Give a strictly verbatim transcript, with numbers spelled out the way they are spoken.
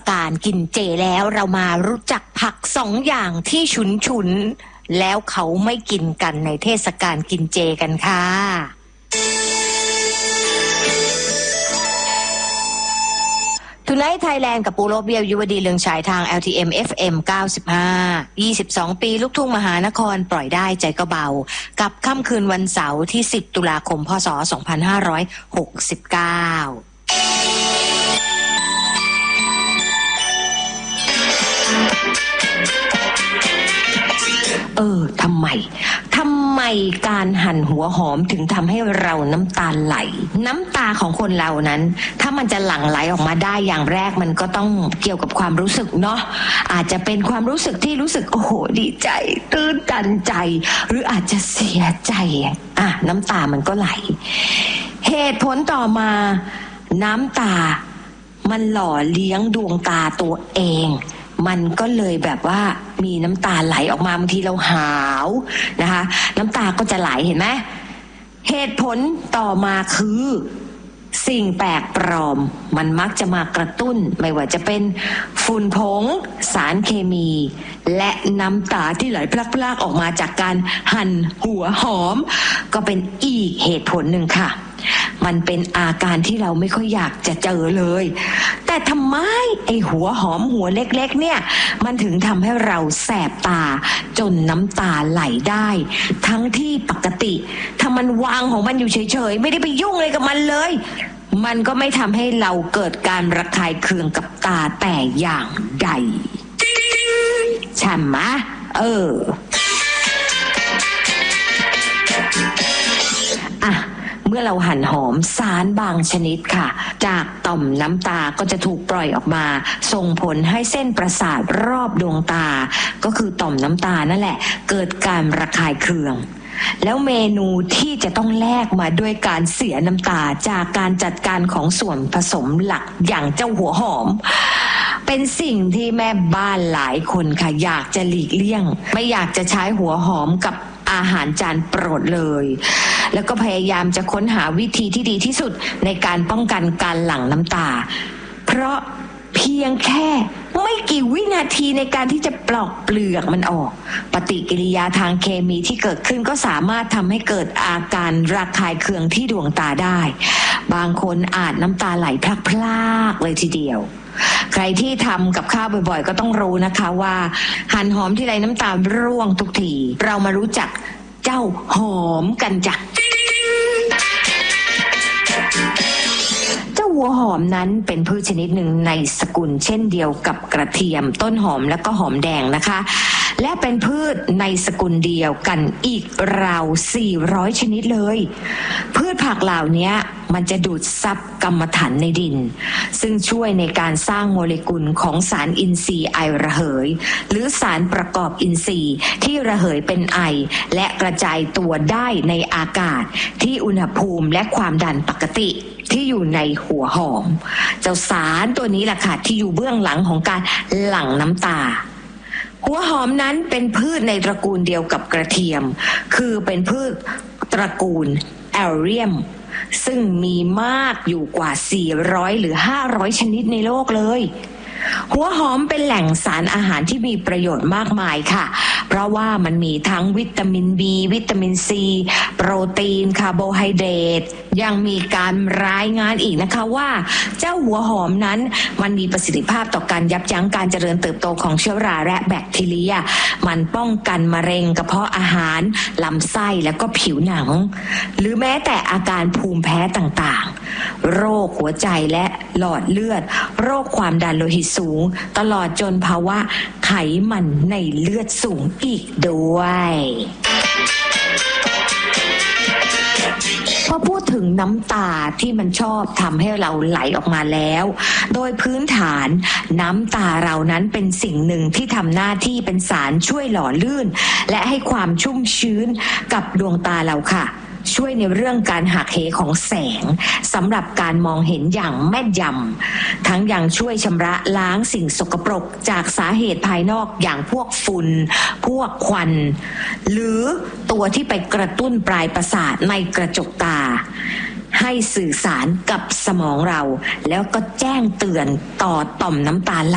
การกินเจแล้วเรามารู้จักผักสองอย่างที่ฉุนฉุนแล้วเขาไม่กินกันในเทศกาลกินเจกันค่ะทุนไลท์ไทยแลนด์กับปูโรเบียวยุวดีเลืองฉายทาง แอล ที เอ็ม เอฟ เอ็ม เก้าสิบห้า ยี่สิบสอง ปีลูกทุ่งมหานครปล่อยได้ใจก็เบากับค่ำคืนวันเสาร์ที่สิบตุลาคมพ.ศ. สองพันห้าร้อยหกสิบเก้าเออทำไมทำไมการหั่นหัวหอมถึงทำให้เราน้ำตาไหลน้ำตาของคนเรานั้นถ้ามันจะหลั่งไหลออกมาได้อย่างแรกมันก็ต้องเกี่ยวกับความรู้สึกเนาะอาจจะเป็นความรู้สึกที่รู้สึกโอ้โหดีใจตื้นตันใจหรืออาจจะเสียใจอ่ะน้ำตามันก็ไหลเหตุผลต่อมาน้ำตามันหล่อเลี้ยงดวงตาตัวเองมันก็เลยแบบว่ามีน้ำตาไหลออกมาบางทีเราหาวนะคะน้ำตาก็จะไหลเห็นไหมเหตุผลต่อมาคือสิ่งแปลกปลอมมันมักจะมากระตุ้นไม่ว่าจะเป็นฝุ่นผงสารเคมีและน้ำตาที่ไหลพลักๆออกมาจากการหั่นหัวหอมก็เป็นอีกเหตุผลหนึ่งค่ะมันเป็นอาการที่เราไม่ค่อยอยากจะเจอเลยแต่ทำไมไอหัวหอมหัวเล็กๆเนี่ยมันถึงทำให้เราแสบตาจนน้ำตาไหลได้ทั้งที่ปกติถ้ามันวางของมันอยู่เฉยๆไม่ได้ไปยุ่งอะไรกับมันเลยมันก็ไม่ทำให้เราเกิดการระคายเคืองกับตาแต่อย่างใดใช่ไหมเอออ่ะเมื่อเราหั่นหอมสารบางชนิดค่ะจากต่อมน้ำตาก็จะถูกปล่อยออกมาส่งผลให้เส้นประสาทรอบดวงตาก็คือต่อมน้ำตานั่นแหละเกิดการระคายเคืองแล้วเมนูที่จะต้องแลกมาด้วยการเสียน้ำตาจากการจัดการของส่วนผสมหลักอย่างเจ้าหัวหอมเป็นสิ่งที่แม่บ้านหลายคนค่ะอยากจะหลีกเลี่ยงไม่อยากจะใช้หัวหอมกับอาหารจานโปรดเลยแล้วก็พยายามจะค้นหาวิธีที่ดีที่สุดในการป้องกันการหลั่งน้ำตาเพราะเพียงแค่ไม่กี่วินาทีในการที่จะปลอกเปลือกมันออกปฏิกิริยาทางเคมีที่เกิดขึ้นก็สามารถทำให้เกิดอาการระคายเคืองที่ดวงตาได้บางคนอาจน้ำตาไหลพลากๆเลยทีเดียวใครที่ทำกับข้าวบ่อยๆก็ต้องรู้นะคะว่าหั่นหอมที่ไรน้ำตาร่วงทุกทีเรามารู้จักเจ้าหอมกันจ้ะเจ้าหัวหอมนั้นเป็นพืชชนิดหนึ่งในสกุลเช่นเดียวกับกระเทียมต้นหอมและก็หอมแดงนะคะและเป็นพืชในสกุลเดียวกันอีกราวสี่ร้อยชนิดเลยพืชผักเหล่านี้มันจะดูดซับกัมมันถันในดินซึ่งช่วยในการสร้างโมเลกุลของสารอินทรีย์ไอระเหยหรือสารประกอบอินทรีย์ที่ระเหยเป็นไอและกระจายตัวได้ในอากาศที่อุณหภูมิและความดันปกติที่อยู่ในหัวหอมเจ้าสารตัวนี้แหละค่ะที่อยู่เบื้องหลังของการหลั่งน้ำตาหัวหอมนั้นเป็นพืชในตระกูลเดียวกับกระเทียมคือเป็นพืชตระกูลแอลเรียมซึ่งมีมากอยู่กว่าสี่ร้อยหรือห้าร้อยชนิดในโลกเลยหัวหอมเป็นแหล่งสารอาหารที่มีประโยชน์มากมายค่ะเพราะว่ามันมีทั้งวิตามิน B วิตามิน C โปรตีนคาร์โบไฮเดรตยังมีการรายงานอีกนะคะว่าเจ้าหัวหอมนั้นมันมีประสิทธิภาพต่อการยับยั้งการเจริญเติบโตของเชื้อราและแบคทีเรียมันป้องกันมะเร็งกระเพาะอาหารลำไส้แล้วก็ผิวหนังหรือแม้แต่อาการภูมิแพ้ต่างๆโรคหัวใจและหลอดเลือดโรคความดันโลหิตสูงตลอดจนภาวะไขมันในเลือดสูงอีกด้วยพอพูดถึงน้ำตาที่มันชอบทำให้เราไหลออกมาแล้วโดยพื้นฐานน้ำตาเรานั้นเป็นสิ่งหนึ่งที่ทำหน้าที่เป็นสารช่วยหล่อลื่นและให้ความชุ่มชื้นกับดวงตาเราค่ะช่วยในเรื่องการหักเหของแสงสำหรับการมองเห็นอย่างแม่นยำทั้งยังช่วยชำระล้างสิ่งสกปรกจากสาเหตุภายนอกอย่างพวกฝุ่นพวกควันหรือตัวที่ไปกระตุ้นปลายประสาทในกระจกตาให้สื่อสารกับสมองเราแล้วก็แจ้งเตือนต่อต่อมน้ำตา